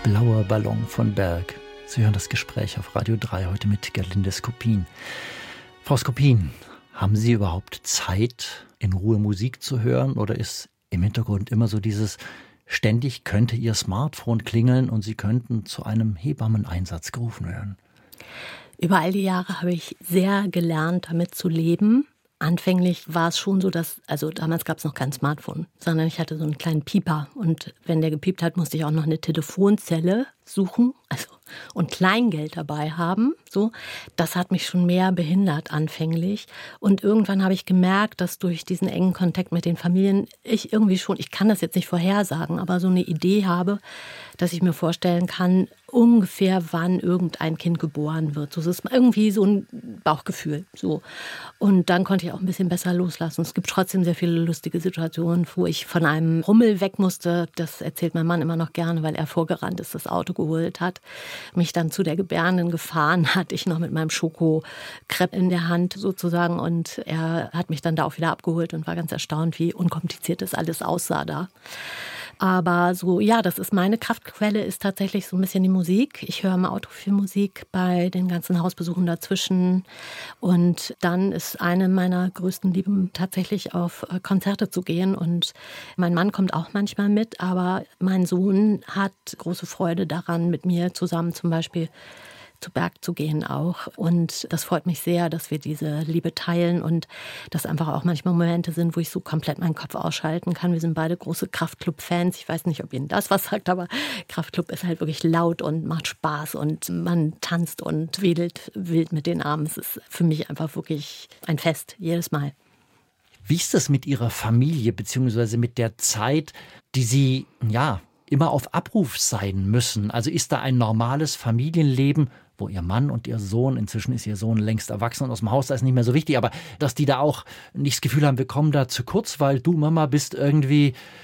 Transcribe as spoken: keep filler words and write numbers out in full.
Blauer Ballon von Berg. Sie hören das Gespräch auf Radio drei heute mit Gerlinde Skopin. Frau Skopin, haben Sie überhaupt Zeit, in Ruhe Musik zu hören? Oder ist im Hintergrund immer so dieses, ständig könnte Ihr Smartphone klingeln und Sie könnten zu einem Hebammeneinsatz gerufen werden? Über all die Jahre habe ich sehr gelernt, damit zu leben. Anfänglich war es schon so, dass, also damals gab es noch kein Smartphone, sondern ich hatte so einen kleinen Pieper. Und wenn der gepiept hat, musste ich auch noch eine Telefonzelle suchen, also und Kleingeld dabei haben. So, das hat mich schon mehr behindert anfänglich. Und irgendwann habe ich gemerkt, dass durch diesen engen Kontakt mit den Familien ich irgendwie schon, ich kann das jetzt nicht vorhersagen, aber so eine Idee habe, dass ich mir vorstellen kann, ungefähr wann irgendein Kind geboren wird. So, das ist irgendwie so ein Bauchgefühl. So. Und dann konnte ich auch ein bisschen besser loslassen. Es gibt trotzdem sehr viele lustige Situationen, wo ich von einem Rummel weg musste. Das erzählt mein Mann immer noch gerne, weil er vorgerannt ist, das Auto geholt hat, mich dann zu der Gebärenden gefahren hat, ich noch mit meinem Schokokrepp in der Hand sozusagen, und er hat mich dann da auch wieder abgeholt und war ganz erstaunt, wie unkompliziert das alles aussah da. Aber so, ja, das ist meine Kraftquelle, ist tatsächlich so ein bisschen die Musik. Ich höre im Auto viel Musik bei den ganzen Hausbesuchen dazwischen. Und dann ist eine meiner größten Lieben tatsächlich auf Konzerte zu gehen. Und mein Mann kommt auch manchmal mit, aber mein Sohn hat große Freude daran, mit mir zusammen zum Beispiel zu Berg zu gehen auch. Und das freut mich sehr, dass wir diese Liebe teilen und dass einfach auch manchmal Momente sind, wo ich so komplett meinen Kopf ausschalten kann. Wir sind beide große Kraftclub-Fans. Ich weiß nicht, ob Ihnen das was sagt, aber Kraftclub ist halt wirklich laut und macht Spaß und man tanzt und wedelt wild mit den Armen. Es ist für mich einfach wirklich ein Fest, jedes Mal. Wie ist das mit Ihrer Familie, beziehungsweise mit der Zeit, die Sie, ja, immer auf Abruf sein müssen? Also ist da ein normales Familienleben, wo Ihr Mann und Ihr Sohn, inzwischen ist Ihr Sohn längst erwachsen und aus dem Haus, da ist nicht mehr so wichtig, aber dass die da auch nicht das Gefühl haben, wir kommen da zu kurz, weil du, Mama, bist irgendwie